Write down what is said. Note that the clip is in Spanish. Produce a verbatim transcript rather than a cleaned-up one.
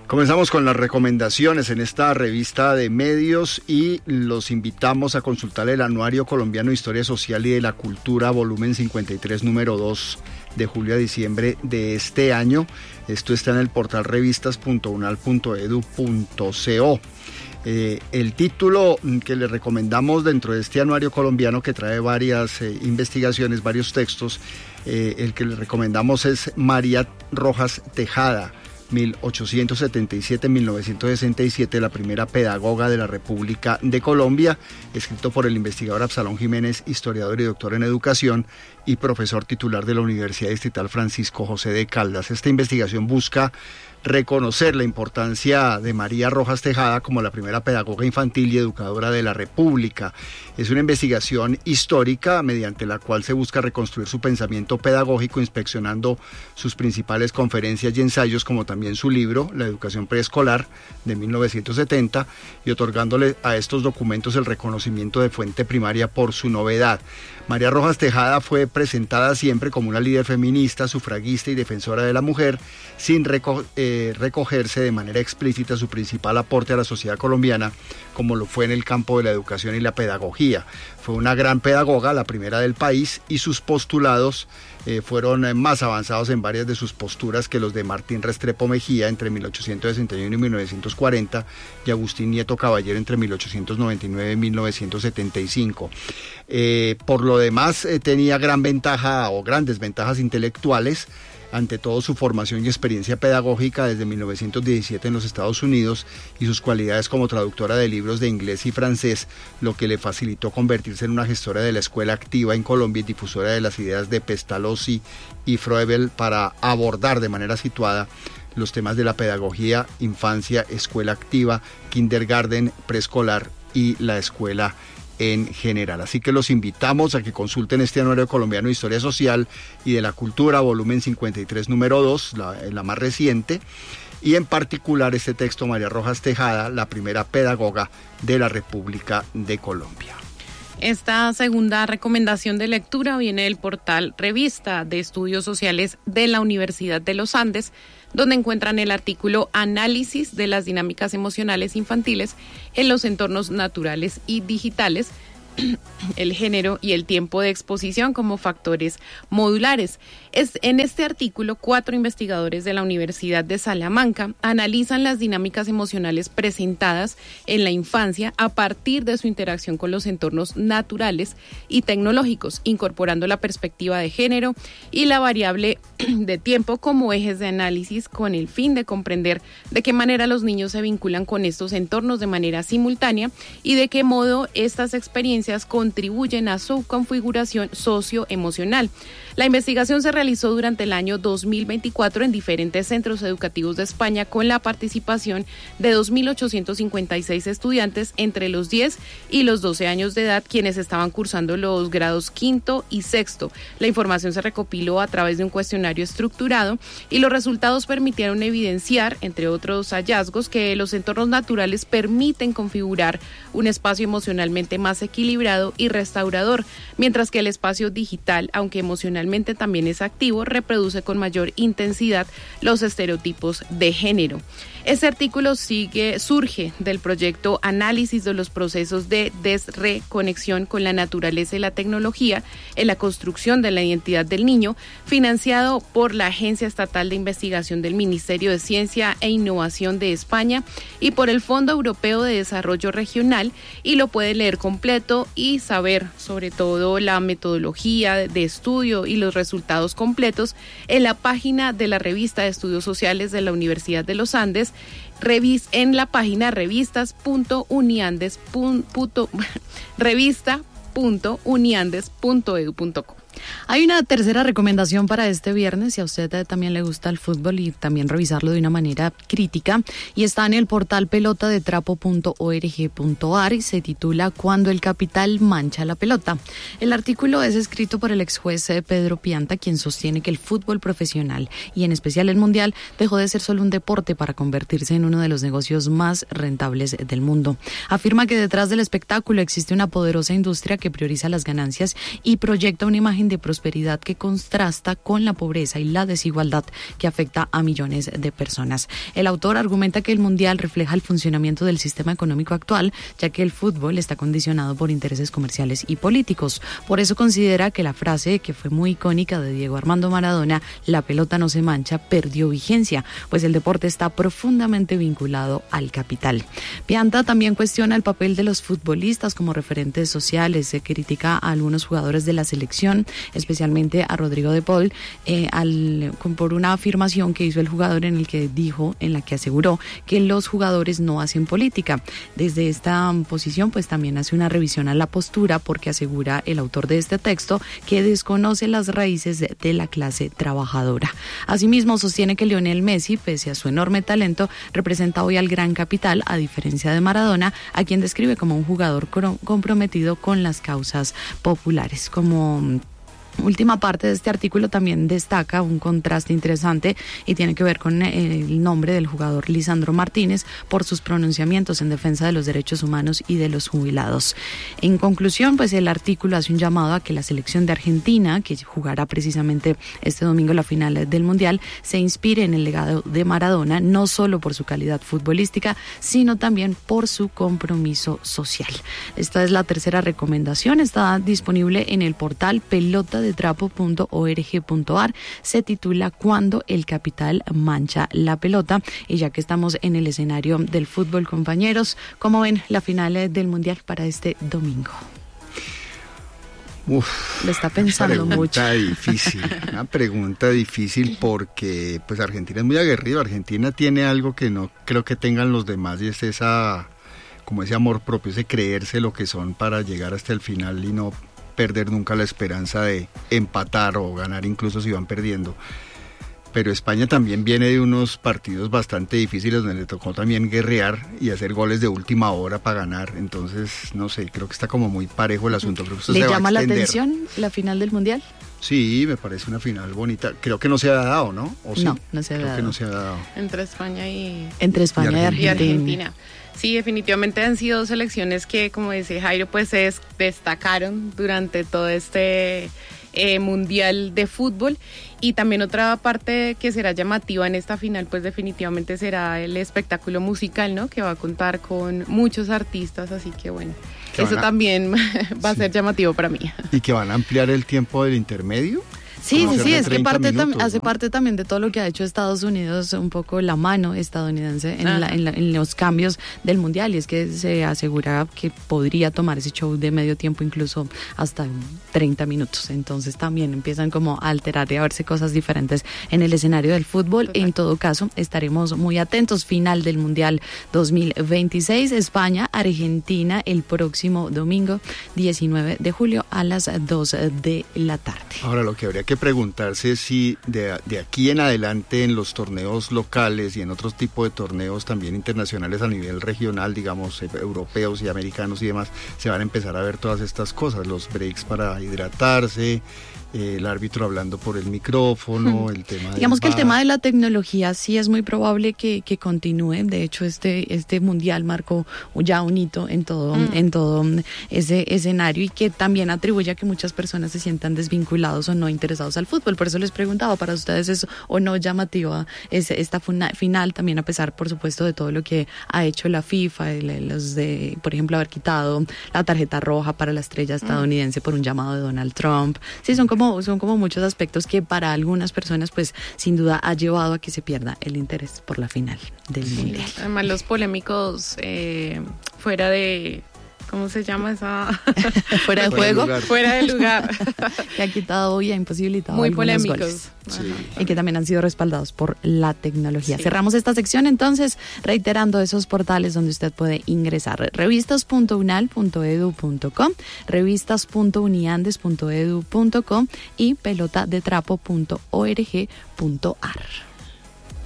Comenzamos con las recomendaciones en esta revista de medios y los invitamos a consultar el Anuario Colombiano de Historia Social y de la Cultura, volumen cincuenta y tres, número dos, de julio a diciembre de este año. Esto está en el portal revistas punto unal punto edu punto co. Eh, el título que le recomendamos dentro de este anuario colombiano, que trae varias eh, investigaciones, varios textos, eh, el que le recomendamos es María Rojas Tejada, mil ochocientos setenta y siete a mil novecientos sesenta y siete, la primera pedagoga de la República de Colombia, escrito por el investigador Absalón Jiménez, historiador y doctor en educación y profesor titular de la Universidad Distrital Francisco José de Caldas. Esta investigación busca reconocer la importancia de María Rojas Tejada como la primera pedagoga infantil y educadora de la República. Es una investigación histórica mediante la cual se busca reconstruir su pensamiento pedagógico, inspeccionando sus principales conferencias y ensayos, como también su libro, La Educación Preescolar, de mil novecientos setenta, y otorgándole a estos documentos el reconocimiento de fuente primaria por su novedad. María Rojas Tejada fue presentada siempre como una líder feminista, sufragista y defensora de la mujer, sin reco- eh, recogerse de manera explícita su principal aporte a la sociedad colombiana, como lo fue en el campo de la educación y la pedagogía. Fue una gran pedagoga, la primera del país, y sus postulados eh, fueron eh, más avanzados en varias de sus posturas que los de Martín Restrepo Mejía entre mil ochocientos sesenta y uno y mil novecientos cuarenta y Agustín Nieto Caballero entre mil ochocientos noventa y nueve y mil novecientos setenta y cinco. Eh, por lo demás, eh, tenía gran ventaja o grandes ventajas intelectuales, ante todo su formación y experiencia pedagógica desde mil novecientos diecisiete en los Estados Unidos y sus cualidades como traductora de libros de inglés y francés, lo que le facilitó convertirse en una gestora de la escuela activa en Colombia y difusora de las ideas de Pestalozzi y Froebel para abordar de manera situada los temas de la pedagogía, infancia, escuela activa, kindergarten, preescolar y la escuela en general. Así que los invitamos a que consulten este anuario colombiano de historia social y de la cultura, volumen cincuenta y tres, número dos, la, la más reciente, y en particular este texto, María Rojas Tejada, la primera pedagoga de la República de Colombia. Esta segunda recomendación de lectura viene del portal Revista de Estudios Sociales de la Universidad de los Andes, donde encuentran el artículo Análisis de las dinámicas emocionales infantiles en los entornos naturales y digitales, el género y el tiempo de exposición como factores modulares. Es, en este artículo, cuatro investigadores de la Universidad de Salamanca analizan las dinámicas emocionales presentadas en la infancia a partir de su interacción con los entornos naturales y tecnológicos, incorporando la perspectiva de género y la variable de tiempo como ejes de análisis, con el fin de comprender de qué manera los niños se vinculan con estos entornos de manera simultánea y de qué modo estas experiencias contribuyen a su configuración socioemocional. La investigación se realizó durante el año dos mil veinticuatro en diferentes centros educativos de España, con la participación de dos mil ochocientos cincuenta y seis estudiantes entre los diez y los doce años de edad, quienes estaban cursando los grados quinto y sexto. La información se recopiló a través de un cuestionario estructurado y los resultados permitieron evidenciar, entre otros hallazgos, que los entornos naturales permiten configurar un espacio emocionalmente más equilibrado y restaurador, mientras que el espacio digital, aunque emocionalmente también es activo, reproduce con mayor intensidad los estereotipos de género. Este artículo sigue, surge del proyecto Análisis de los procesos de desreconexión con la naturaleza y la tecnología en la construcción de la identidad del niño, financiado por la Agencia Estatal de Investigación del Ministerio de Ciencia e Innovación de España y por el Fondo Europeo de Desarrollo Regional, y lo puede leer completo y saber sobre todo la metodología de estudio y los resultados completos en la página de la Revista de Estudios Sociales de la Universidad de los Andes, revis en la página revistas punto uniandes punto punto edu punto co. Hay una tercera recomendación para este viernes, si a usted también le gusta el fútbol y también revisarlo de una manera crítica, y está en el portal pelota de trapo punto org punto ar y se titula Cuando el capital mancha la pelota. El artículo es escrito por el ex juez Pedro Pianta, quien sostiene que el fútbol profesional y en especial el mundial dejó de ser solo un deporte para convertirse en uno de los negocios más rentables del mundo. Afirma que detrás del espectáculo existe una poderosa industria que prioriza las ganancias y proyecta una imagen de de prosperidad que contrasta con la pobreza y la desigualdad que afecta a millones de personas. El autor argumenta que el Mundial refleja el funcionamiento del sistema económico actual, ya que el fútbol está condicionado por intereses comerciales y políticos. Por eso considera que la frase, que fue muy icónica de Diego Armando Maradona, "la pelota no se mancha", perdió vigencia, pues el deporte está profundamente vinculado al capital. Pianta también cuestiona el papel de los futbolistas como referentes sociales. Se critica a algunos jugadores de la selección, especialmente a Rodrigo de Paul, eh, al, por una afirmación que hizo el jugador en el que dijo, en la que aseguró que los jugadores no hacen política. Desde esta posición, pues también hace una revisión a la postura, porque asegura el autor de este texto que desconoce las raíces de, de la clase trabajadora. Asimismo, sostiene que Lionel Messi, pese a su enorme talento, representa hoy al gran capital, a diferencia de Maradona, a quien describe como un jugador comprometido con las causas populares. Como última parte de este artículo también destaca un contraste interesante y tiene que ver con el nombre del jugador Lisandro Martínez por sus pronunciamientos en defensa de los derechos humanos y de los jubilados. En conclusión, pues el artículo hace un llamado a que la selección de Argentina, que jugará precisamente este domingo la final del Mundial, se inspire en el legado de Maradona, no solo por su calidad futbolística, sino también por su compromiso social. Esta es la tercera recomendación, está disponible en el portal pelota de trapo punto org punto ar. Se titula "Cuando el capital mancha la pelota", y ya que estamos en el escenario del fútbol, compañeros, ¿cómo ven la final del Mundial para este domingo? Uf, lo está pensando una mucho. Pregunta difícil, una pregunta difícil porque pues Argentina es muy aguerrido. Argentina tiene algo que no creo que tengan los demás, y es esa, como ese amor propio, ese creerse lo que son para llegar hasta el final y no perder nunca la esperanza de empatar o ganar incluso si van perdiendo. Pero España también viene de unos partidos bastante difíciles donde le tocó también guerrear y hacer goles de última hora para ganar. Entonces, no sé, creo que está como muy parejo el asunto. Creo que esto ¿Le se llama va a la extender. atención la final del Mundial? Sí, me parece una final bonita. Creo que no se ha dado, ¿no? ¿O sí? No, no se ha creo dado. que no se ha dado. Entre España y, Entre España y Y Argentina. y Argentina. Sí, definitivamente han sido selecciones que, como dice Jairo, pues se des- destacaron durante todo este eh, Mundial de Fútbol. Y también otra parte que será llamativa en esta final, pues definitivamente será el espectáculo musical, ¿no? Que va a contar con muchos artistas, así que bueno, Que eso van a- también va a Sí. ser llamativo para mí. ¿Y que van a ampliar el tiempo del intermedio? Sí, Como sí, sí, hacerle es que treinta parte tam- minutos, hace ¿no? parte también de todo lo que ha hecho Estados Unidos, un poco la mano estadounidense en, la- Ajá. en, la- en los cambios del Mundial, y es que se asegura que podría tomar ese show de medio tiempo incluso hasta treinta minutos. Entonces también empiezan como a alterar y a verse cosas diferentes en el escenario del fútbol. Total. En todo caso, estaremos muy atentos. Final del Mundial dos mil veintiséis, España, Argentina, el próximo domingo diecinueve de julio a las dos de la tarde. Ahora, lo que habría que preguntarse es si de, de aquí en adelante en los torneos locales y en otros tipos de torneos también internacionales a nivel regional, digamos, eh, europeos y americanos y demás, se van a empezar a ver todas estas cosas, los breaks para hidratarse, eh, el árbitro hablando por el micrófono, el tema del Digamos que el V A R. tema de la tecnología sí es muy probable que, que continúe. De hecho, este este mundial marcó ya un hito en todo Mm. en todo ese escenario, y que también atribuye a que muchas personas se sientan desvinculados o no interesados al fútbol. Por eso les preguntaba, ¿para ustedes es o no llamativa es, esta funa- final? También a pesar, por supuesto, de todo lo que ha hecho la FIFA, el- los de, por ejemplo, haber quitado la tarjeta roja para la estrella estadounidense por un llamado de Donald Trump. Sí, son como son como muchos aspectos que para algunas personas, pues, sin duda ha llevado a que se pierda el interés por la final del mundial. Además, los polémicos eh, fuera de... ¿Cómo se llama esa? Fuera de Fuera de juego, lugar. Fuera de lugar. que ha quitado y ha imposibilitado Muy algunos polémicos. goles. Sí. Y que también han sido respaldados por la tecnología. Sí. Cerramos esta sección entonces reiterando esos portales donde usted puede ingresar: revistas punto unal punto edu punto com, revistas punto uniandes punto edu punto com y pelota de trapo punto org punto ar.